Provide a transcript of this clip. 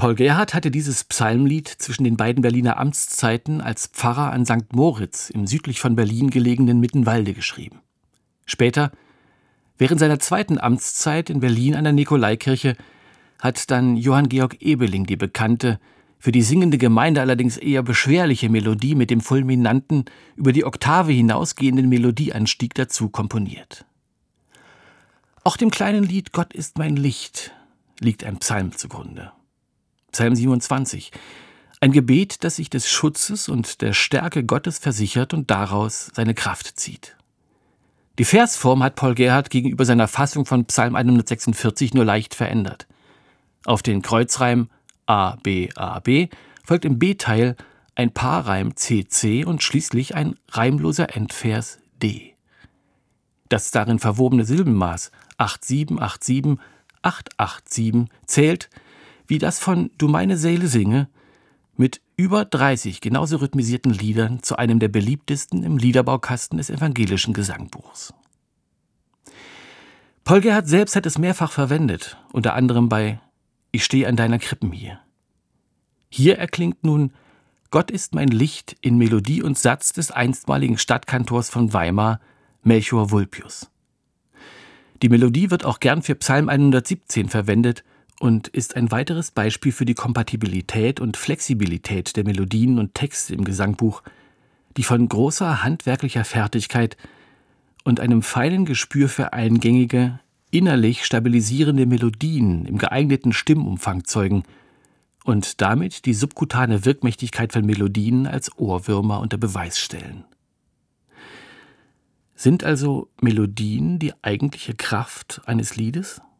Paul Gerhardt hatte dieses Psalmlied zwischen den beiden Berliner Amtszeiten als Pfarrer an St. Moritz im südlich von Berlin gelegenen Mittenwalde geschrieben. Später, während seiner zweiten Amtszeit in Berlin an der Nikolaikirche, hat dann Johann Georg Ebeling die bekannte, für die singende Gemeinde allerdings eher beschwerliche Melodie mit dem fulminanten, über die Oktave hinausgehenden Melodieanstieg dazu komponiert. Auch dem kleinen Lied »Gott ist mein Licht« liegt ein Psalm zugrunde. Psalm 27, ein Gebet, das sich des Schutzes und der Stärke Gottes versichert und daraus seine Kraft zieht. Die Versform hat Paul Gerhardt gegenüber seiner Fassung von Psalm 146 nur leicht verändert. Auf den Kreuzreim A, B, A, B folgt im B-Teil ein Paarreim C, C und schließlich ein reimloser Endvers D. Das darin verwobene Silbenmaß 8-7, 8-7, 8-8-7 zählt, wie das von »Du meine Seele singe«, mit über 30 genauso rhythmisierten Liedern zu einem der beliebtesten im Liederbaukasten des evangelischen Gesangbuchs. Paul Gerhardt selbst hat es mehrfach verwendet, unter anderem bei »Ich steh an deiner Krippen hier«. Hier erklingt nun »Gott ist mein Licht« in Melodie und Satz des einstmaligen Stadtkantors von Weimar, Melchior Vulpius. Die Melodie wird auch gern für Psalm 117 verwendet und ist ein weiteres Beispiel für die Kompatibilität und Flexibilität der Melodien und Texte im Gesangbuch, die von großer handwerklicher Fertigkeit und einem feinen Gespür für eingängige, innerlich stabilisierende Melodien im geeigneten Stimmumfang zeugen und damit die subkutane Wirkmächtigkeit von Melodien als Ohrwürmer unter Beweis stellen. Sind also Melodien die eigentliche Kraft eines Liedes?